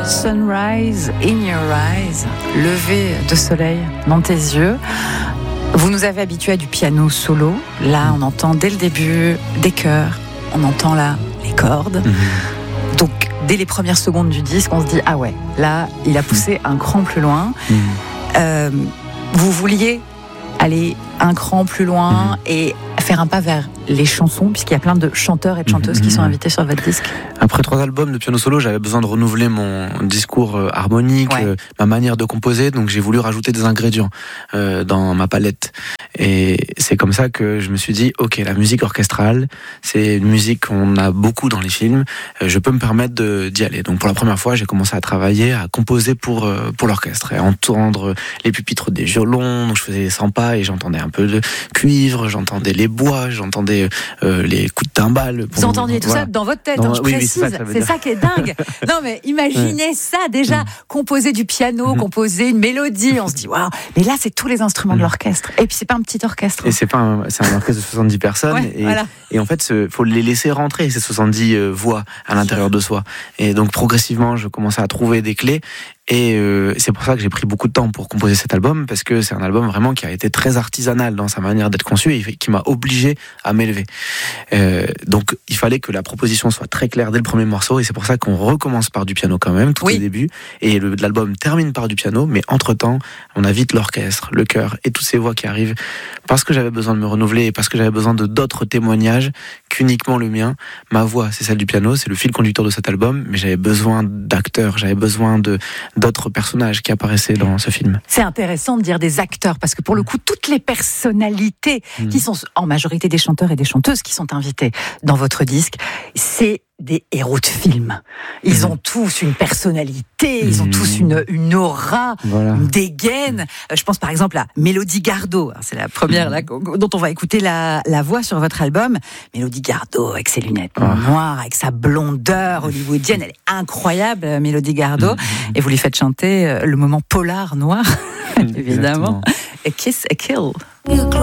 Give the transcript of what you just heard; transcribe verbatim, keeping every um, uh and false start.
Sunrise in your eyes, lever de soleil dans tes yeux. Vous nous avez habitués à du piano solo. Là, on entend dès le début des chœurs, on entend là les cordes. Mmh. Donc, dès les premières secondes du disque, on se dit ah ouais, là, il a poussé mmh. un cran plus loin. Mmh. Euh, vous vouliez aller un cran plus loin mmh. et faire un pas vers les chansons, puisqu'il y a plein de chanteurs et de chanteuses mmh. qui sont invités sur votre disque. Après trois albums de piano solo, j'avais besoin de renouveler mon discours euh, harmonique, ouais. euh, ma manière de composer, donc j'ai voulu rajouter des ingrédients euh, dans ma palette. Et c'est comme ça que je me suis dit, ok, la musique orchestrale, c'est une musique qu'on a beaucoup dans les films, euh, je peux me permettre de, d'y aller. Donc pour la première fois, j'ai commencé à travailler, à composer pour, euh, pour l'orchestre, et à entendre les pupitres des violons, donc je faisais les cent pas et j'entendais un peu de cuivre, j'entendais les bois, j'entendais euh, les coups de timbales. Vous entendiez tout voilà. ça dans votre tête, dans, hein, je oui, précise, oui, c'est, ça, ça, c'est ça qui est dingue. Non mais imaginez ouais. ça déjà, mmh. composer du piano, mmh. composer une mélodie, on se dit waouh, mais là c'est tous les instruments mmh. de l'orchestre, et puis c'est pas un petit orchestre. Et c'est pas un, c'est un orchestre de soixante-dix personnes, ouais, et, voilà. et en fait il faut les laisser rentrer, ces soixante-dix euh, voix à l'intérieur de soi. Et donc progressivement je commençais à trouver des clés. Et euh, c'est pour ça que j'ai pris beaucoup de temps pour composer cet album, parce que c'est un album vraiment qui a été très artisanal dans sa manière d'être conçu et qui m'a obligé à m'élever. Euh, donc il fallait que la proposition soit très claire dès le premier morceau, et c'est pour ça qu'on recommence par du piano quand même, tout oui. au début, et le, l'album termine par du piano, mais entre-temps, on a vite l'orchestre, le chœur et toutes ces voix qui arrivent, parce que j'avais besoin de me renouveler et parce que j'avais besoin de d'autres témoignages qu'uniquement le mien. Ma voix, c'est celle du piano, c'est le fil conducteur de cet album, mais j'avais besoin d'acteurs, j'avais besoin de d'autres personnages qui apparaissaient dans ce film. C'est intéressant de dire des acteurs, parce que pour le coup, toutes les personnalités mmh. qui sont en majorité des chanteurs et des chanteuses qui sont invités dans votre disque, c'est des héros de film. Ils mmh. ont tous une personnalité, ils ont mmh. tous une, une aura, voilà. une dégaine. Je pense par exemple à Mélodie Gardot, c'est la première mmh. là, dont on va écouter la, la voix sur votre album. Mélodie Gardot avec ses lunettes oh. noires, avec sa blondeur hollywoodienne, elle est incroyable, Mélodie Gardot. Mmh. Et vous lui faites chanter le moment polar noir, évidemment. A Kiss, a Kill.